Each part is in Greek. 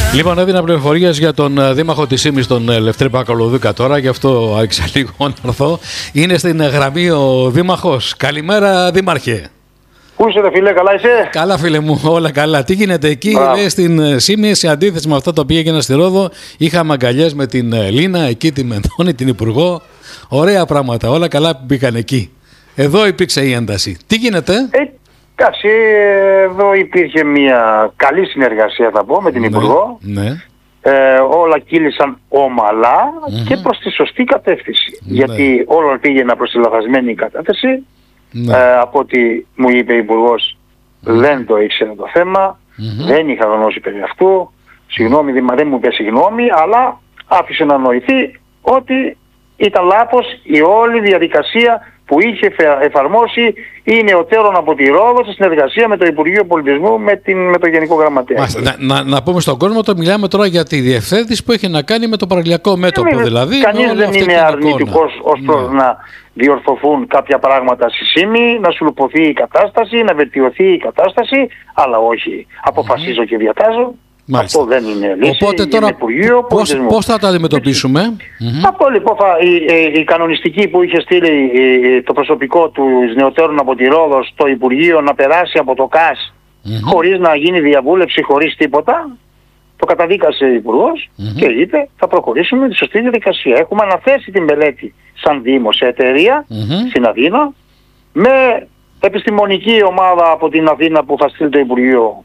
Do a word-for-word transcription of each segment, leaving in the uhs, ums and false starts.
Λοιπόν, έδινα πληροφορίες για τον δήμαρχο της Ήμης, τον Λευτέρη Πακολοδούκα τώρα, γι' αυτό άρχισα λίγο να έρθω. Είναι στην γραμμή ο δήμαρχος. Καλημέρα, δήμαρχε. Πού είσαι, ρε φίλε, καλά είσαι? Καλά, φίλε μου, όλα καλά. Τι γίνεται εκεί, λέει, στην Ήμη, σε αντίθεση με αυτά τα οποία έγιναν στη Ρόδο? Είχαμε αγκαλιές με την Λίνα, εκεί τη Μενδώνη, την Υπουργό. Ωραία πράγματα, όλα καλά που μπήκαν εκεί. Εδώ υπήρξε η ένταση. Τι γίνεται? Ε, εντάξει, εδώ υπήρχε μια καλή συνεργασία, θα πω, με την ναι, Υπουργό. Ναι. Ε, όλα κύλησαν ομαλά mm-hmm. και προς τη σωστή κατεύθυνση. Ναι. Γιατί όλα πήγαιναν προς τη λαθασμένη κατεύθυνση. Ναι. Ε, από ό,τι μου είπε η Υπουργός, mm-hmm. δεν το ήξερε το θέμα, mm-hmm. δεν είχα γνώση περί αυτού. Συγγνώμη, δεν μου είπε συγγνώμη, αλλά άφησε να νοηθεί ότι ήταν λάθος η όλη διαδικασία που είχε εφαρμόσει η νεωτέρων από τη Ρόδο σε συνεργασία με το Υπουργείο Πολιτισμού, με, την, με το Γενικό Γραμματέα. Να, να, να πούμε στον κόσμο ότι μιλάμε τώρα για τη διευθέτηση που έχει να κάνει με το παραλιακό μέτωπο. Ε, δηλαδή, κανείς δεν είναι αρνητικός ως προς ναι. να διορθωθούν κάποια πράγματα στη Σύμη, να σουλποθεί η κατάσταση, να βελτιωθεί η κατάσταση, αλλά όχι αποφασίζω mm. και διατάζω. Μάλιστα. Αυτό δεν είναι λύση. Οπότε τώρα Υπουργείο, πώς, πώς θα το αντιμετωπίσουμε? Mm-hmm. Αυτό λοιπόν θα, η, η, η κανονιστική που είχε στείλει η, το προσωπικό του νεωτέρων από τη Ρόδο στο Υπουργείο να περάσει από το ΚΑΣ mm-hmm. χωρίς να γίνει διαβούλευση, χωρίς τίποτα, το καταδίκασε ο Υπουργός mm-hmm. και είπε θα προχωρήσουμε τη σωστή διαδικασία. Έχουμε αναθέσει τη μελέτη σαν Δήμο σε εταιρεία mm-hmm. στην Αθήνα με επιστημονική ομάδα από την Αθήνα που θα στείλει το Υπουργείο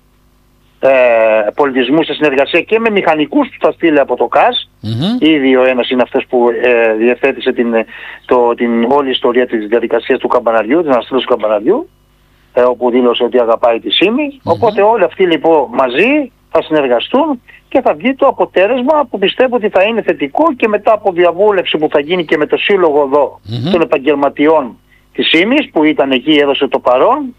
Ε, πολιτισμού σε συνεργασία και με μηχανικούς που θα στείλει από το ΚΑΣ. Mm-hmm. Ήδη ο ένας είναι αυτός που ε, διευθέτησε την, το, την όλη ιστορία της διαδικασίας του καμπαναριού, της αναστήλωσης του καμπαναριού, ε, όπου δήλωσε ότι αγαπάει τη Σύμη. Mm-hmm. Οπότε όλοι αυτοί λοιπόν μαζί θα συνεργαστούν και θα βγει το αποτέλεσμα που πιστεύω ότι θα είναι θετικό, και μετά από διαβούλευση που θα γίνει και με το σύλλογο εδώ mm-hmm. των επαγγελματιών της Σύμης που ήταν εκεί, έδωσε το παρόν,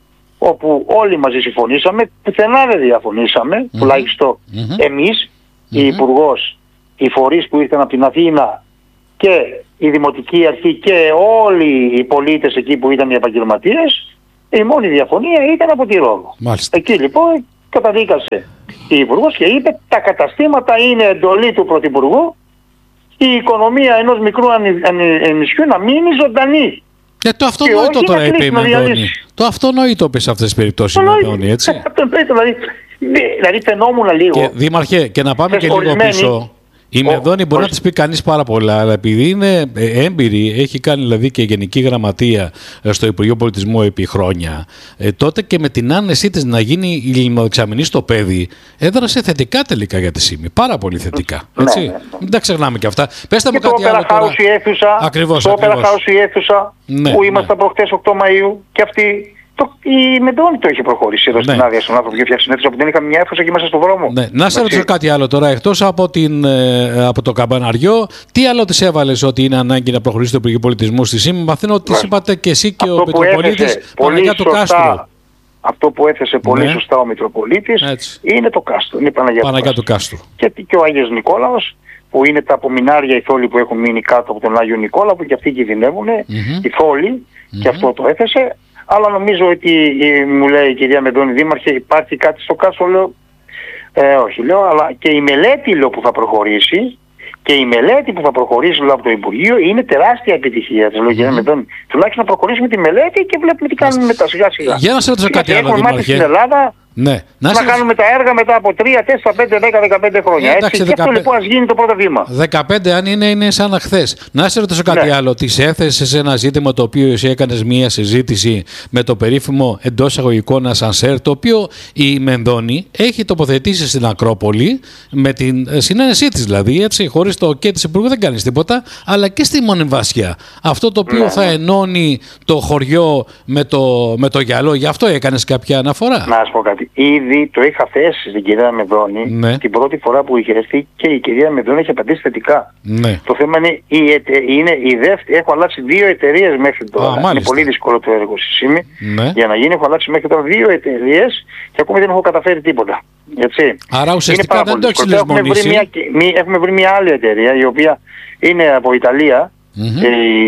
όπου όλοι μαζί συμφωνήσαμε, πουθενά δεν διαφωνήσαμε, mm-hmm. τουλάχιστον mm-hmm. εμείς, mm-hmm. η Υπουργός, οι φορείς που ήρθαν από την Αθήνα και η Δημοτική Αρχή και όλοι οι πολίτες εκεί που ήταν οι επαγγελματίες, η μόνη διαφωνία ήταν από τη Ρόδο. Μάλιστα. Εκεί λοιπόν καταδίκασε η Υπουργός και είπε τα καταστήματα είναι εντολή του Πρωθυπουργού, η οικονομία ενός μικρού νησιού να μείνει ζωντανή. Ε, το αυτονόητο τώρα είπε η Μενδώνη. Το αυτονόητο είπε σε αυτές τις περιπτώσεις η Μενδώνη, έτσι. δηλαδή, δηλαδή φαινόμουν λίγο. Και, Δήμαρχε, και να πάμε και λίγο ορισμένη... πίσω. Η Μενδώνη μπορεί ο... να της πει κανείς πάρα πολλά, αλλά επειδή είναι έμπειρη, έχει κάνει δηλαδή και γενική γραμματεία στο Υπουργείο Πολιτισμού επί χρόνια, ε, τότε και με την άνεσή της να γίνει η λιμνοδεξαμενή στο παιδί, έδρασε θετικά τελικά για τη Σύμη. Πάρα πολύ θετικά. Έτσι. Ναι, ναι, ναι. Μην τα ξεχνάμε και αυτά. Πέστε μου κάτι άλλο τώρα. Αίθουσα, ακριβώς, το ακριβώς. Opera House η αίθουσα ναι, που ήμασταν ναι. προχτές οκτώ Μαΐου και αυτή. Το, η Μενδώνη το είχε προχωρήσει εδώ ναι. στην άδεια στον άνθρωπο που είχε φτιάξει που δεν είχαμε μια αίθουσα και είμαστε στον δρόμο. Ναι. Να σε ρωτήσω κάτι άλλο τώρα. Εκτός από, την, ε, από το καμπαναριό, τι άλλο της έβαλες ότι είναι ανάγκη να προχωρήσει το Υπουργείο Πολιτισμού στη Σύμη? Μαθαίνω ότι της είπατε και εσύ και αυτό ο Μητροπολίτης Παναγιά του Κάστρου. Αυτό που έθεσε πολύ ναι. σωστά ο Μητροπολίτης είναι το Κάστρο. Είναι η Παναγιά, Παναγιά του Κάστρου. Και, και ο Άγιος Νικόλαος, που είναι τα απομεινάρια οι θόλοι που έχουν μείνει κάτω από τον Άγιο Νικόλαο, που και αυτοί κινδυνεύουν, mm-hmm. οι θόλοι, mm-hmm. και αυτό το έθεσε. Αλλά νομίζω ότι μου λέει η κυρία Μενδώνη, Δήμαρχε, υπάρχει κάτι στο Κάστρο, λέω. Ε, όχι, λέω, αλλά και η μελέτη λέω, που θα προχωρήσει, και η μελέτη που θα προχωρήσει λέω, από το Υπουργείο είναι τεράστια επιτυχία. Της λέω, κυρία Μενδώνη, τουλάχιστον να προχωρήσουμε τη μελέτη και βλέπουμε τι κάνουμε μετά σιγά σιγά. Για να σε ρωτήσω κάτι άλλο, Δήμαρχε. Στην Ελλάδα, ναι. Να, να κάνουμε τα έργα μετά από τρία, τέσσερα, πέντε, δέκα, δεκαπέντε χρόνια. Εντάξει, έτσι. δεκαπέντε... Και αυτό λοιπόν ας γίνει το πρώτο βήμα. δεκαπέντε αν είναι, είναι σαν χθες. Να σε ρωτήσω κάτι ναι. άλλο. Της έθεσες σε ένα ζήτημα το οποίο εσύ έκανες μία συζήτηση με το περίφημο εντός εισαγωγικών ασανσέρ, το οποίο η Μενδώνη έχει τοποθετήσει στην Ακρόπολη με την συνένεσή της δηλαδή, έτσι, χωρίς το και της Υπουργού δεν κάνεις τίποτα, αλλά και στη Μονεμβάσια. Αυτό το οποίο ναι. θα ενώνει το χωριό με το, με το γυαλό, γι' αυτό έκανες κάποια αναφορά. Να σας πω κάτι. Ήδη το είχα θέσει στην κυρία Μενδώνη ναι. την πρώτη φορά που είχε έρθει και η κυρία Μενδώνη έχει απαντήσει θετικά. Ναι. Το θέμα είναι η, εται, είναι η δεύτερη. Έχω αλλάξει δύο εταιρείες μέχρι τώρα. Α, είναι πολύ δύσκολο το έργο στη Σύμη. Ναι. Για να γίνει, έχω αλλάξει μέχρι τώρα δύο εταιρείες και ακόμη δεν έχω καταφέρει τίποτα. Έτσι. Άρα ουσιαστικά δεν το έχεις λησμονήσει. Έχουμε βρει μια άλλη εταιρεία η οποία είναι από Ιταλία. Mm-hmm.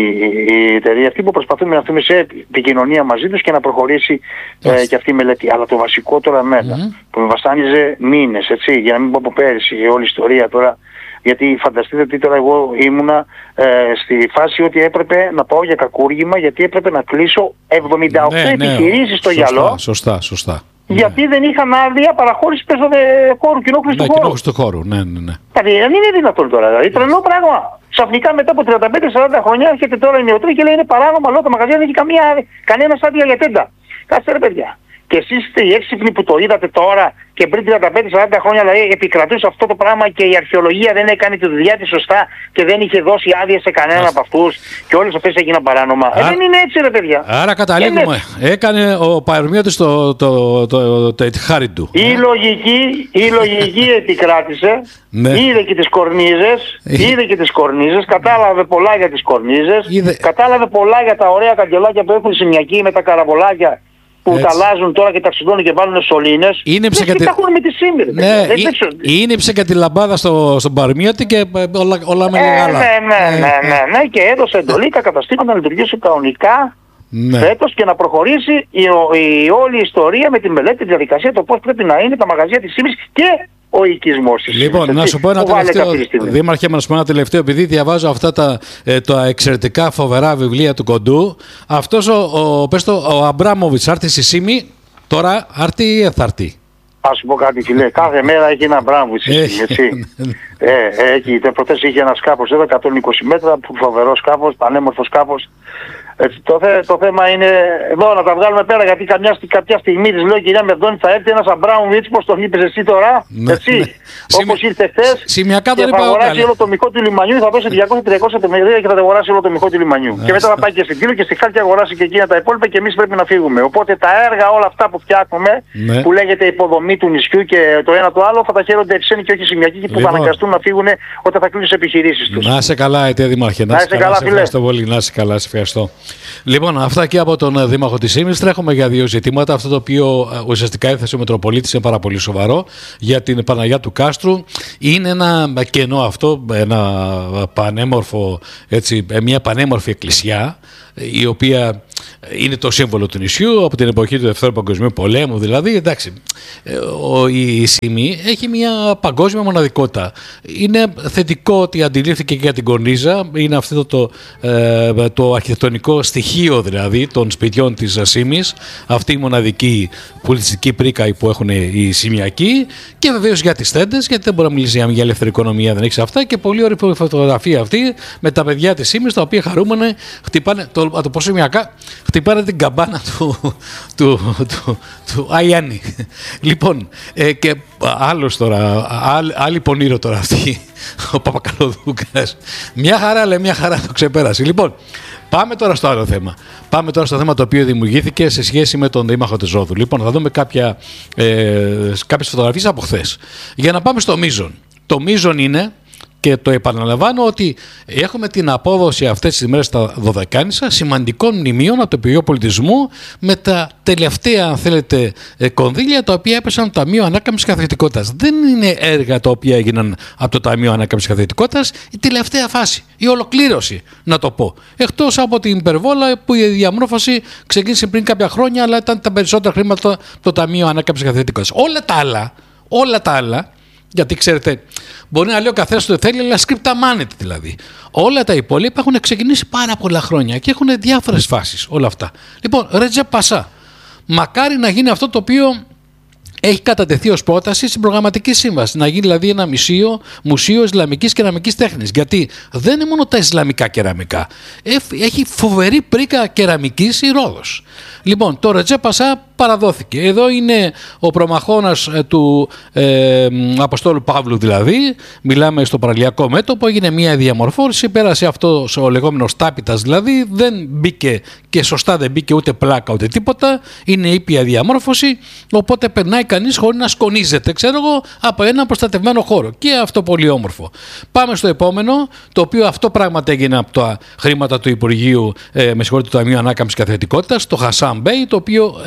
Η, η εταιρεία αυτή που προσπαθούμε να έρθουμε σε επικοινωνία μαζί τους και να προχωρήσει yes. ε, και αυτή η μελέτη. Αλλά το βασικό τώρα μένα mm-hmm. που με βασάνιζε μήνες, έτσι, για να μην πω από πέρυσι η όλη ιστορία τώρα, γιατί φανταστείτε ότι τώρα εγώ ήμουνα ε, στη φάση ότι έπρεπε να πάω για κακούργημα, γιατί έπρεπε να κλείσω εβδομήντα οκτώ ναι, επιχειρήσεις ναι, στο σωστά, γυαλό. Σωστά, σωστά. Γιατί ναι. δεν είχαν άδεια παραχώρηση χώρου, κοινόχρηστου ναι, χώρου. Κοινόχρηστου χώρου, ναι, ναι, ναι. Δηλαδή δεν είναι δυνατόν τώρα, δηλαδή τρελό πράγμα. Ξαφνικά μετά από τριάντα πέντε σαράντα χρόνια έρχεται τώρα η νεοτρή και λέει είναι παράνομο, αλλά το μαγαζί δεν έχει καμία, κανένα άδεια για τέντα. Κάτσε ρε παιδιά. Και εσείς είστε οι έξυπνοι που το είδατε τώρα και πριν τριάντα πέντε σαράντα χρόνια δηλαδή επικρατούσε αυτό το πράγμα και η αρχαιολογία δεν έκανε τη δουλειά της σωστά και δεν είχε δώσει άδεια σε κανέναν από αυτούς και όλες αυτές έγιναν παράνομα. Άρα, ε, δεν είναι έτσι ρε παιδιά. Άρα καταλήγουμε. Έκανε ο Παρμιώτης το, το, το, το, το χάρη του. Η ε? λογική, η λογική επικράτησε. Ναι. Είδε και τις κορνίζες, είδε και τις κορνίζες, κατάλαβε πολλά για τις κορνίζες, είδε... κατάλαβε πολλά για τα ωραία καγκελάκια που έχουν οι σημειακοί με τα καραβολάκια που τα αλλάζουν τώρα και ταξιδώνουν και βάλουν σωλήνες. Είναι ψεκατη... τα με τη σήμερα. Ναι, δεν, δεν είναι ψεκατη λαμπάδα στο, στον Παρμιώτη και όλα, όλα με ε, άλλα. Ναι, ναι, ναι, ναι, ναι, και έδωσε εντολή τα καταστήματα να λειτουργήσουν κανονικά ναι. φέτος και να προχωρήσει η, η, η όλη η ιστορία με τη μελέτη, τη διαδικασία, το πώς πρέπει να είναι τα μαγαζιά της Σύμης και ο οικισμός της. Λοιπόν, να σου πω ένα τελευταίο, Δήμαρχε, να σου πω ένα τελευταίο, επειδή διαβάζω αυτά τα, ε, τα εξαιρετικά φοβερά βιβλία του Κοντού. Αυτός ο, ο, πες το, ο Αμπράμοβιτς άρτη στη Σύμη, τώρα άρτη ή θα έρθει? Ας σου πω κάτι φίλε, κάθε μέρα έχει ένα Αμπράμοβιτς, έτσι. ε, έχει, προτές είχε ένα σκάφος εδώ, εκατόν είκοσι μέτρα, φοβερό σκάφος, πανέμορφο σκάφος. Έτσι, το, θε, το θέμα είναι εδώ να τα βγάλουμε πέρα, γιατί καμιά, κάποια στιγμή της λέω κυρία Μερδόνη θα έρθει ένας Αμπράμοβιτς, πώς τον είπες εσύ τώρα, ναι, έτσι, ναι. όπως Σημει... ήρθε χθες και θα αγοράσει όλο το μυκό του λιμανιού, θα δώσει διακόσια με τριακόσια εκατομμύρια και θα αγοράσει όλο το μυκό του λιμανιού. Ναι, και μετά θα πάει και στην Κύλο και στη Χάλκια αγοράσει και εκείνα τα υπόλοιπα και εμείς πρέπει να φύγουμε. Οπότε τα έργα όλα αυτά που φτιάχνουμε, ναι. που λέγεται υποδομή του νησιού και το ένα το άλλο, θα τα χαίρονται ξένοι και όχι οι σημειακοί που λοιπόν. θα αναγκαστούν να φύγουν όταν θα κλείσουν τις επιχειρήσεις τους. Να σε καλά, Αιτία Δήμαρχε, να σε καλά, ευχαριστώ πολύ, να σε καλά, σε ευχαριστώ. Λοιπόν, αυτά και από τον Δήμαρχο της Σύμης. Τρέχουμε για δύο ζητήματα. Αυτό το οποίο ουσιαστικά έθεσε ο Μητροπολίτης είναι πάρα πολύ σοβαρό για την Παναγιά του Κάστρου. Είναι ένα κενό αυτό, ένα πανέμορφο, έτσι, μια πανέμορφη εκκλησιά, η οποία είναι το σύμβολο του νησιού από την εποχή του Δευτέρου Παγκοσμίου Πολέμου. Δηλαδή, εντάξει, η Σύμη έχει μια παγκόσμια μοναδικότητα. Είναι θετικό ότι αντιλήφθηκε και για την κορνίζα. Είναι αυτό το, το, το αρχιτεκτονικό στοιχείο δηλαδή των σπιτιών της Σύμης. Αυτή η μοναδική πολιτιστική πρίκα που έχουν οι Σημειακοί. Και βεβαίως για τις τέντες, γιατί δεν μπορεί να μιλήσει για ελεύθερη οικονομία, δεν έχει αυτά. Και πολύ ωραία φωτογραφία αυτή με τα παιδιά της Σύμης, τα οποία χαρούμενε χτυπάνε το, το πω Σημειακά. Χτυπάνε την καμπάνα του, του, του, του Αϊάννη. Λοιπόν, ε, και άλλος τώρα, άλλ, άλλη πονήρο τώρα αυτή, ο Παπακαλοδούκας. Μια χαρά, λέει, μια χαρά το ξεπέρασε. Λοιπόν, πάμε τώρα στο άλλο θέμα. Πάμε τώρα στο θέμα το οποίο δημιουργήθηκε σε σχέση με τον Δήμαρχο της Ρόδου. Λοιπόν, θα δούμε κάποια, ε, κάποιες φωτογραφίες από χθες. Για να πάμε στο μείζον. Το μείζον είναι... Και το επαναλαμβάνω ότι έχουμε την απόδοση αυτές τις μέρες στα Δωδεκάνησα σημαντικών μνημείων από το Υπουργείο Πολιτισμού με τα τελευταία, αν θέλετε, κονδύλια τα οποία έπεσαν από το Ταμείο Ανάκαμψης Καθηγητικότητας. Δεν είναι έργα τα οποία έγιναν από το Ταμείο Ανάκαμψης Καθηγητικότητας, η τελευταία φάση, η ολοκλήρωση, να το πω. Εκτός από την υπερβόλα που η διαμόρφωση ξεκίνησε πριν κάποια χρόνια, αλλά ήταν τα περισσότερα χρήματα από το Ταμείο Ανάκαμψης Καθηγητικότητας. Όλα τα άλλα, όλα τα άλλα. Γιατί ξέρετε, μπορεί να λέει ο καθένας το θέλει, αλλά σκριπταμάνεται δηλαδή. Όλα τα υπόλοιπα έχουν ξεκινήσει πάρα πολλά χρόνια και έχουν διάφορες φάσεις όλα αυτά. Λοιπόν, Ρετζέπ Πασά. Μακάρι να γίνει αυτό το οποίο έχει κατατεθεί ως πρόταση στην προγραμματική σύμβαση. Να γίνει δηλαδή ένα μουσείο, μουσείο Ισλαμικής κεραμικής τέχνης. Γιατί δεν είναι μόνο τα Ισλαμικά κεραμικά. Έχει φοβερή πρίκα κεραμικής η Ρόδος. Λοιπόν, το Ρετζέπ Πασά παραδόθηκε. Εδώ είναι ο προμαχώνας του ε, Αποστόλου Παύλου δηλαδή. Μιλάμε στο παραλιακό μέτωπο, έγινε μια διαμορφώση, πέρασε αυτό ο λεγόμενος τάπητας δηλαδή, δεν μπήκε και σωστά δεν μπήκε ούτε πλάκα ούτε τίποτα, είναι ήπια διαμόρφωση, οπότε περνάει κανείς χωρίς να σκονίζεται, ξέρω εγώ, από ένα προστατευμένο χώρο και αυτό πολύ όμορφο. Πάμε στο επόμενο, το οποίο αυτό πράγματι έγινε από τα χρήματα του Υπουργείου, ε, με συγχωρείτε, του Ταμείου Ανάκαμψης Καθηγητικότητας, το Χασάν Μπέι, το οποίο ε,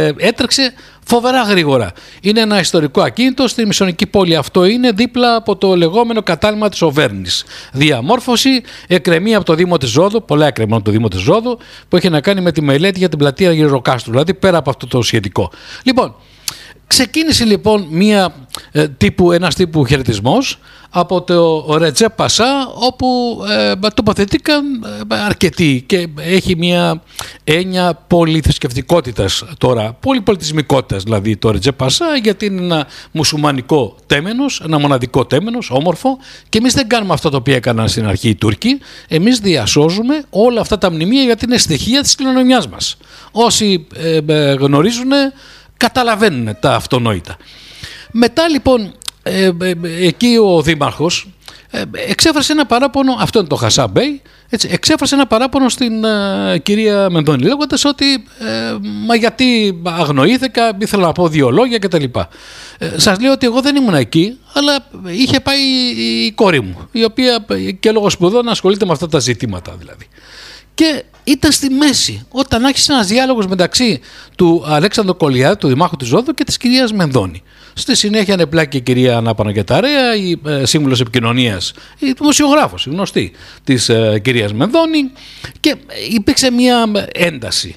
ε, έτρεξε φοβερά γρήγορα. Είναι ένα ιστορικό ακίνητο στη μισονική πόλη. Αυτό είναι δίπλα από το λεγόμενο κατάλημα της Οβέρνης. Διαμόρφωση, εκκρεμεί από το Δήμο της Ρόδου, πολλά εκκρεμούν από το Δήμο της Ρόδου, που έχει να κάνει με τη μελέτη για την πλατεία Γεροκάστρου, δηλαδή πέρα από αυτό το σχετικό. Λοιπόν, ξεκίνησε λοιπόν μια, ε, τύπου, ένας τύπου χαιρετισμός από το Ρετζέπ Πασά, όπου ε, τοποθετήκαν ε, αρκετοί και έχει μια έννοια πολυθρησκευτικότητας τώρα, πολυπολιτισμικότητας δηλαδή το Ρετζέπ Πασά, γιατί είναι ένα μουσουλμανικό τέμενος, ένα μοναδικό τέμενος, όμορφο, και εμείς δεν κάνουμε αυτά τα οποία έκαναν στην αρχή οι Τούρκοι, εμείς διασώζουμε όλα αυτά τα μνημεία γιατί είναι στοιχεία της κληρονομιάς μας. Όσοι ε, ε, γνωρίζουν καταλαβαίνουν τα αυτονόητα. Μετά λοιπόν ε, ε, εκεί ο δήμαρχος ε, εξέφρασε ένα παράπονο, αυτό είναι το Χασάν Μπέι, έτσι, εξέφρασε ένα παράπονο στην ε, κυρία Μενδώνη, λέγοντας ότι ε, μα γιατί αγνοήθηκα, ήθελα να πω δύο λόγια κτλ. Ε, σας λέω ότι εγώ δεν ήμουν εκεί, αλλά είχε πάει η, η κόρη μου, η οποία και λόγω σπουδών ασχολείται με αυτά τα ζητήματα δηλαδή. Και ήταν στη μέση όταν άρχισε ένας διάλογος μεταξύ του Αλέξανδρου Κολιάδη, του Δημάρχου της Ρόδου, και της κυρίας Μενδώνη. Στη συνέχεια ανεπλάκη η κυρία Ανά Παναγιωταρέα, η ε, σύμβουλος επικοινωνίας, η δημοσιογράφος, η γνωστή της ε, κυρίας Μενδώνη, και υπήρξε μια ένταση.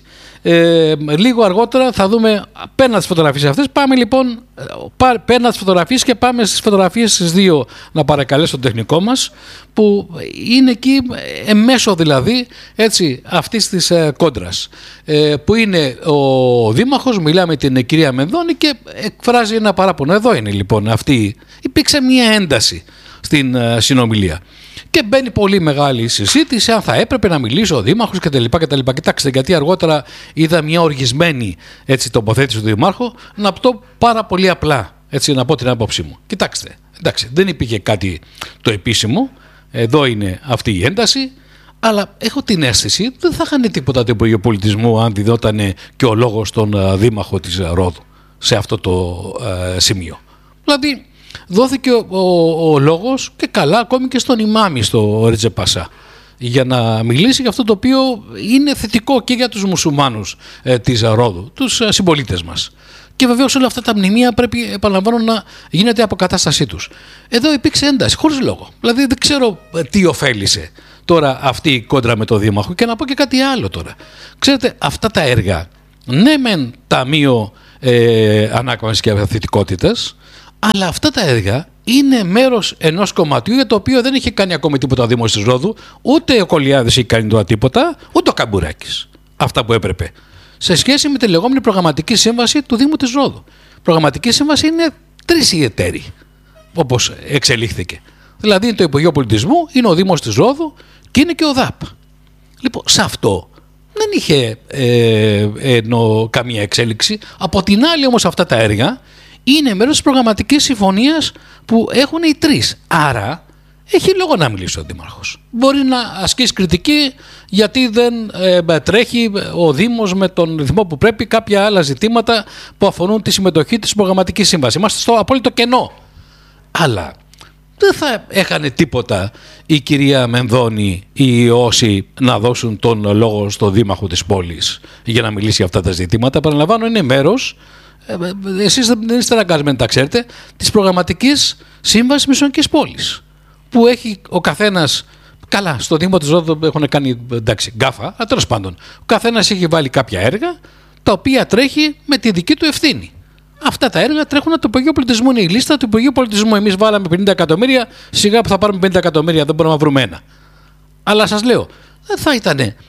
Ε, λίγο αργότερα θα δούμε, πέραν τις φωτογραφίες αυτές, πάμε λοιπόν πέραν τις φωτογραφίες και πάμε στις φωτογραφίες τις δύο, να παρακαλέσω τον τεχνικό μας, που είναι εκεί εμέσω δηλαδή, έτσι, αυτής της ε, κόντρας, ε, που είναι ο δήμαρχος, μιλάμε με την κυρία Μενδώνη και εκφράζει ένα παράπονο. Εδώ είναι λοιπόν αυτή, υπήρξε μια ένταση στην ε, συνομιλία. Και μπαίνει πολύ μεγάλη συζήτηση αν θα έπρεπε να μιλήσει ο δήμαρχος κτλ. κτλ. Κοιτάξτε, γιατί αργότερα είδα μια οργισμένη, έτσι, τοποθέτηση του δημάρχου, να πω πάρα πολύ απλά, έτσι, να πω την άποψή μου. Κοιτάξτε, εντάξει, δεν υπήρχε κάτι το επίσημο, εδώ είναι αυτή η ένταση, αλλά έχω την αίσθηση δεν θα είχαν τίποτα το Υπουργείο Πολιτισμού αν διδότανε και ο λόγος στον δήμαρχο της Ρόδου σε αυτό το ε, σημείο. Δηλαδή, δόθηκε ο, ο, ο λόγος και καλά ακόμη και στον ημάμι στο Ρετζέπ Πασά για να μιλήσει για αυτό το οποίο είναι θετικό και για τους μουσουλμάνους ε, της Ρόδου, τους ε, συμπολίτες μας. Και βεβαίως όλα αυτά τα μνημεία πρέπει, επαναλαμβάνω, να γίνεται αποκατάστασή τους. Εδώ υπήρξε ένταση, χωρίς λόγο. Δηλαδή δεν ξέρω τι ωφέλησε τώρα αυτή η κόντρα με το δήμαρχο. Και να πω και κάτι άλλο τώρα. Ξέρετε, αυτά τα έργα, ναι μεν ταμείο ε, ανάκαμψης και θετικότητας, αλλά αυτά τα έργα είναι μέρος ενός κομματιού για το οποίο δεν είχε κάνει ακόμη τίποτα ο Δήμος της Ρόδου, ούτε ο Κολιάδης είχε κάνει τώρα τίποτα, ούτε ο Καμπουράκης. Αυτά που έπρεπε. Σε σχέση με τη λεγόμενη προγραμματική σύμβαση του Δήμου της Ρόδου. Προγραμματική σύμβαση είναι τρεις οι εταίροι, όπως εξελίχθηκε. Δηλαδή είναι το Υπουργείο Πολιτισμού, είναι ο Δήμος της Ρόδου και είναι και ο ΔΑΠ. Λοιπόν, σε αυτό δεν είχε ε, εννοώ, καμία εξέλιξη. Από την άλλη όμως αυτά τα έργα είναι μέρος της προγραμματικής συμφωνίας που έχουν οι τρεις. Άρα έχει λόγο να μιλήσει ο Δήμαρχος. Μπορεί να ασκήσει κριτική γιατί δεν ε, τρέχει ο Δήμος με τον ρυθμό που πρέπει κάποια άλλα ζητήματα που αφορούν τη συμμετοχή της προγραμματικής σύμβασης. Είμαστε στο απόλυτο κενό. Αλλά δεν θα έχανε τίποτα η κυρία Μενδώνη ή όσοι να δώσουν τον λόγο στο Δήμαρχο της πόλης για να μιλήσει για αυτά τα ζητήματα. Παραλαμβάνω, είναι μέρος, εσείς δεν είστε αναγκασμένοι να τα ξέρετε, της προγραμματικής σύμβασης Μεσογειακής πόλης, που έχει ο καθένας, καλά, στο Δήμο της Ρόδου έχουν κάνει, εντάξει, γκάφα, αλλά τέλος πάντων, ο καθένας έχει βάλει κάποια έργα τα οποία τρέχει με τη δική του ευθύνη. Αυτά τα έργα τρέχουν από το Υπουργείο Πολιτισμού. Είναι η λίστα του Υπουργείου Πολιτισμού. Εμείς βάλαμε πενήντα εκατομμύρια, σιγά που θα πάρουμε πενήντα εκατομμύρια, δεν μπορούμε να βρούμε ένα. Αλλά σας λέω, δεν θα ήταν, ε,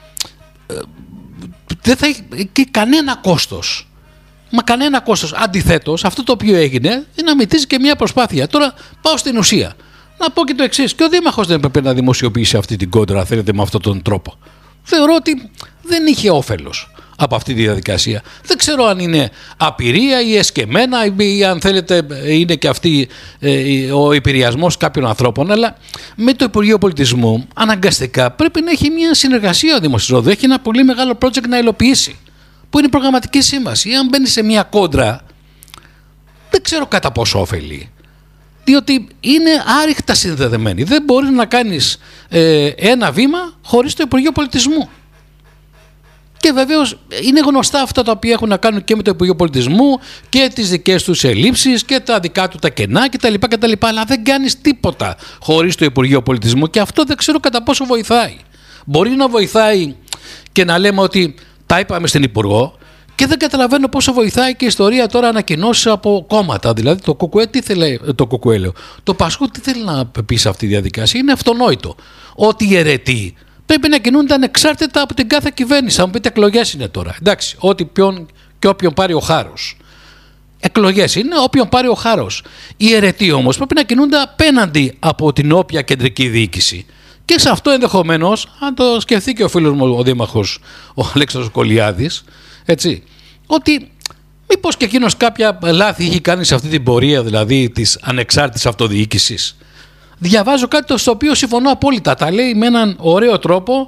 δεν θα είχε και κανένα κόστος. Μα κανένα κόστος. Αντιθέτως, αυτό το οποίο έγινε είναι να μητήσει και μια προσπάθεια. Τώρα πάω στην ουσία. Να πω και το εξής. Και ο Δήμαρχος δεν έπρεπε να δημοσιοποιήσει αυτή την κόντρα, θέλετε, με αυτόν τον τρόπο. Θεωρώ ότι δεν είχε όφελος από αυτή τη διαδικασία. Δεν ξέρω αν είναι απειρία ή εσκεμμένα ή αν θέλετε είναι και αυτή ε, ο επηρεασμός κάποιων ανθρώπων, αλλά με το Υπουργείο Πολιτισμού αναγκαστικά πρέπει να έχει μια συνεργασία ο Δήμος της Ρόδου. Έχει ένα πολύ μεγάλο project να υλοποιήσει, που είναι η προγραμματική σύμβαση. Αν μπαίνει σε μια κόντρα, δεν ξέρω κατά πόσο ωφελεί. Διότι είναι άρρηκτα συνδεδεμένοι. Δεν μπορείς να κάνεις ε, ένα βήμα χωρίς το Υπουργείο Πολιτισμού. Και βεβαίως είναι γνωστά αυτά τα οποία έχουν να κάνουν και με το Υπουργείο Πολιτισμού και τις δικές τους ελλείψεις και τα δικά του τα κενά κτλ. κτλ. Αλλά δεν κάνεις τίποτα χωρίς το Υπουργείο Πολιτισμού και αυτό δεν ξέρω κατά πόσο βοηθάει. Μπορεί να βοηθάει και να λέμε ότι τα είπαμε στην Υπουργό και δεν καταλαβαίνω πόσο βοηθάει και η ιστορία τώρα ανακοινώσεις από κόμματα. Δηλαδή το ΚΚΕ, τι θέλει, το ΚΚΕ λέω, το Πασχού τι θέλει να πει σε αυτή τη διαδικασία. Είναι αυτονόητο ότι οι αιρετοί πρέπει να κινούνται ανεξάρτητα από την κάθε κυβέρνηση. Θα μου πείτε εκλογές είναι τώρα. Εντάξει, ό,τι ποιον και όποιον πάρει ο χάρος. Εκλογές είναι όποιον πάρει ο χάρος. Οι αιρετοί όμως πρέπει να κινούνται απέναντι από την όποια κεντρική διοίκηση. Και σε αυτό ενδεχομένως, αν το σκεφτεί και ο φίλος μου ο δήμαρχος, ο Αλέξανδρος Κολιάδης, έτσι, ότι μήπως και εκείνος κάποια λάθη έχει κάνει σε αυτή την πορεία, δηλαδή της ανεξάρτητης αυτοδιοίκησης. Διαβάζω κάτι στο οποίο συμφωνώ απόλυτα. Τα λέει με έναν ωραίο τρόπο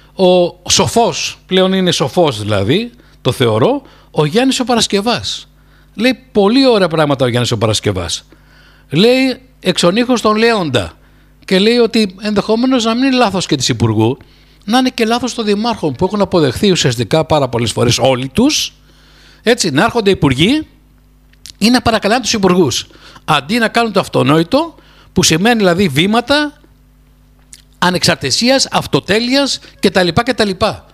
ο σοφός, πλέον είναι σοφός δηλαδή, το θεωρώ, ο Γιάννης ο Παρασκευάς. Λέει πολύ ωραία πράγματα ο Γιάννης ο Παρασκευάς. Λέει εξονύχως τον Λέοντα και λέει ότι ενδεχομένως να μην είναι λάθος και της Υπουργού, να είναι και λάθος των δημάρχων που έχουν αποδεχθεί ουσιαστικά πάρα πολλές φορές όλοι τους, έτσι, να έρχονται υπουργοί ή να παρακαλάνε τους υπουργούς αντί να κάνουν το αυτονόητο, που σημαίνει δηλαδή βήματα ανεξαρτησίας, αυτοτέλειας κτλ. κτλ.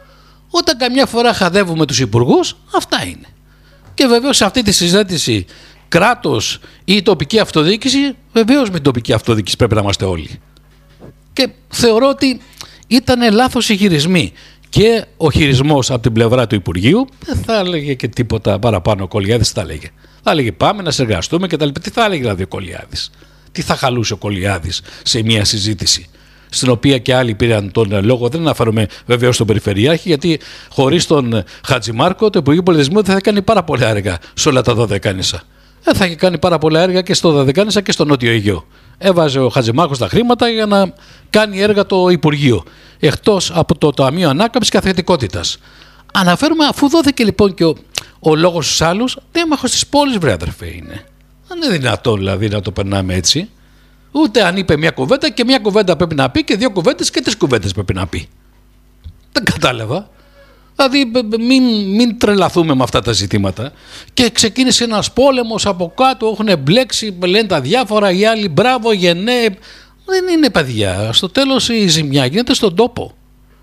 Όταν καμιά φορά χαδεύουμε τους υπουργούς, αυτά είναι. Και βεβαίως σε αυτή τη συζήτηση κράτος ή τοπική αυτοδιοίκηση, βεβαίως με τοπική αυτοδιοίκηση πρέπει να είμαστε όλοι. Και θεωρώ ότι ήταν λάθος οι χειρισμοί. Και ο χειρισμός από την πλευρά του Υπουργείου δεν θα έλεγε και τίποτα παραπάνω. Ο Κολιάδης θα έλεγε. Θα έλεγε πάμε να συνεργαστούμε κτλ. Τι θα έλεγε δηλαδή ο Κολιάδης. Τι θα χαλούσε ο Κολιάδης σε μια συζήτηση στην οποία και άλλοι πήραν τον λόγο. Δεν αναφέρομαι βεβαίως στον Περιφερειάρχη, γιατί χωρίς τον Χατζημάρκο το Υπουργείο Πολιτισμού δεν θα κάνει πάρα πολλά έργα σε όλα τα Δωδεκάνησα. Δεν θα έχει κάνει πάρα πολλά έργα και στο Δωδεκάνησα και στο Νότιο Αιγαίο. Έβαζε ο Χατζημάρκος τα χρήματα για να κάνει έργα το Υπουργείο, εκτός από το Ταμείο Ανάκαμψης και Αθλητικότητας. Αναφέρουμε, αφού δόθηκε λοιπόν και ο, ο λόγος στους άλλους, δήμαρχος της πόλης, βρε αδερφέ είναι. Δεν είναι δυνατόν δηλαδή να το περνάμε έτσι. Ούτε αν είπε μια κουβέντα και μια κουβέντα πρέπει να πει και δύο κουβέντες και τρεις κουβέντες πρέπει να πει. Δεν κατάλαβα. Δηλαδή μην, μην τρελαθούμε με αυτά τα ζητήματα. Και ξεκίνησε ένας πόλεμος από κάτω, έχουν μπλέξει, λένε τα διάφορα, οι άλλοι μπράβο, γενναίε. Δεν είναι παιδιά. Στο τέλος η ζημιά γίνεται στον τόπο.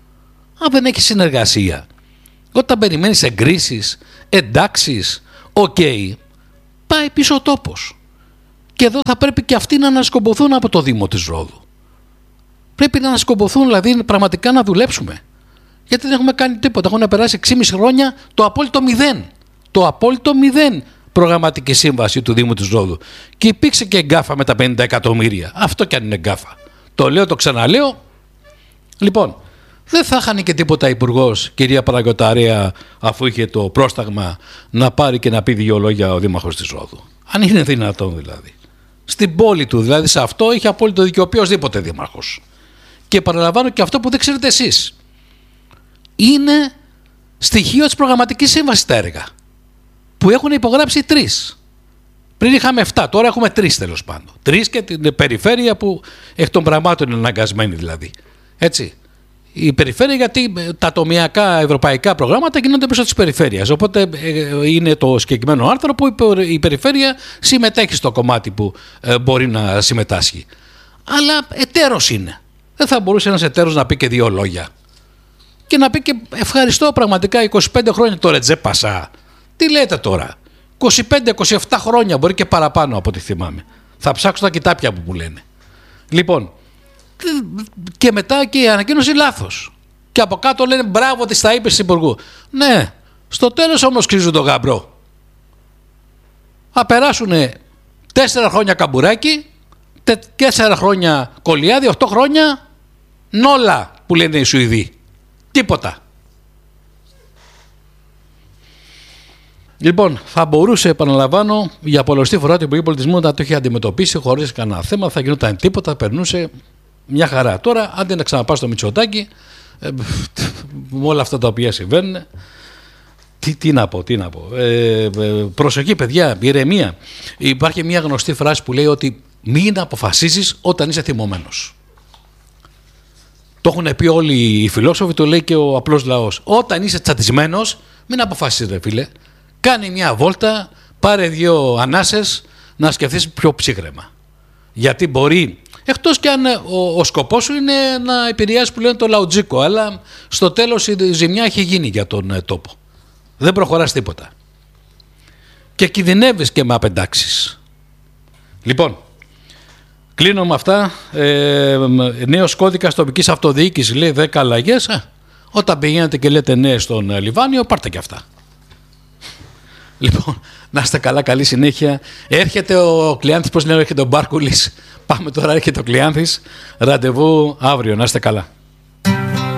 Αν δεν έχει συνεργασία, όταν περιμένεις εγκρίσεις, εντάξεις, οκ, okay, πάει πίσω ο τόπος. Και εδώ θα πρέπει και αυτοί να ανασκομποθούν από το Δήμο της Ρόδου. Πρέπει να ανασκομποθούν, δηλαδή πραγματικά να δουλέψουμε. Γιατί δεν έχουμε κάνει τίποτα. Έχουν περάσει έξι και μισό χρόνια το απόλυτο μηδέν. Το απόλυτο μηδέν προγραμματική σύμβαση του Δήμου της Ρόδου. Και υπήρξε και γκάφα με τα πενήντα εκατομμύρια. Αυτό κι αν είναι γκάφα. Το λέω, το ξαναλέω. Λοιπόν, δεν θα χάνει και τίποτα υπουργός, κυρία Παναγιωταρέα, αφού είχε το πρόσταγμα να πάρει και να πει δύο λόγια ο Δήμαρχος της Ρόδου. Αν είναι δυνατόν δηλαδή. Στην πόλη του, δηλαδή σε αυτό είχε απόλυτο δίκιο οποιοσδήποτε δήμαρχος. Και παραλαμβάνω και αυτό που δεν ξέρετε εσείς. Είναι στοιχείο της προγραμματικής σύμβασης τα έργα. Που έχουν υπογράψει τρεις. Πριν είχαμε εφτά, τώρα έχουμε τρεις τέλος πάντων. Τρεις και την περιφέρεια που εκ των πραγμάτων είναι αναγκασμένη δηλαδή. Έτσι. Η περιφέρεια, γιατί τα τομεακά ευρωπαϊκά προγράμματα γίνονται μέσω της περιφέρειας. Οπότε είναι το συγκεκριμένο άρθρο που η περιφέρεια συμμετέχει στο κομμάτι που μπορεί να συμμετάσχει. Αλλά εταίρος είναι. Δεν θα μπορούσε ένας εταίρος να πει και δύο λόγια. Και να πει και ευχαριστώ πραγματικά είκοσι πέντε χρόνια το Ρετζέ Πασά. Τι λέτε τώρα. είκοσι πέντε είκοσι επτά χρόνια, μπορεί και παραπάνω από ό,τι θυμάμαι. Θα ψάξω τα κοιτάπια που μου λένε. Λοιπόν, και μετά και η ανακοίνωση λάθος. Και από κάτω λένε μπράβο της τα είπες υπουργού. Ναι, στο τέλος όμως κρίζουν το γαμπρό. Θα περάσουν τέσσερα χρόνια καμπουράκι, τέσσερα χρόνια Κολιάδη, οχτώ χρόνια νόλα που λένε οι Σουηδοί. Τίποτα. Λοιπόν, θα μπορούσε, επαναλαμβάνω, για πολλωστή φορά το Υπουργείο Πολιτισμού να το είχε αντιμετωπίσει χωρίς κανένα θέμα, θα γινόταν τίποτα, περνούσε μια χαρά. Τώρα, άντε να ξαναπάω στο Μητσοτάκη, ε, με όλα αυτά τα οποία συμβαίνουν, τι, τι να πω, τι να πω. Ε, ε, προσοχή, παιδιά, ηρεμία. Υπάρχει μια γνωστή φράση που λέει ότι μην αποφασίζεις όταν είσαι θυμωμένος. Το έχουν πει όλοι οι φιλόσοφοι, το λέει και ο απλός λαός. Όταν είσαι τσατισμένος, μην αποφασίσεις, ρε φίλε. Κάνε μια βόλτα, πάρε δύο ανάσες να σκεφτείς πιο ψύχρεμα. Γιατί μπορεί, εκτός και αν ο, ο σκοπός σου είναι να επηρεάσει που λένε το λαουτζίκο, αλλά στο τέλος η ζημιά έχει γίνει για τον ε, τόπο. Δεν προχωράς τίποτα. Και κινδυνεύεις και με απεντάξεις. Λοιπόν, κλείνω με αυτά. Ε, νέος κώδικας τοπικής αυτοδιοίκησης λέει δέκα αλλαγές. Ε, όταν πηγαίνετε και λέτε ναι στον Λιβάνιο, πάρτε και αυτά. Λοιπόν, να είστε καλά, καλή συνέχεια. Έρχεται ο Κλειάνθης, πώς λένε, έρχεται ο Μπάρκουλης. Πάμε τώρα, έρχεται ο Κλειάνθης. Ραντεβού αύριο, να είστε καλά.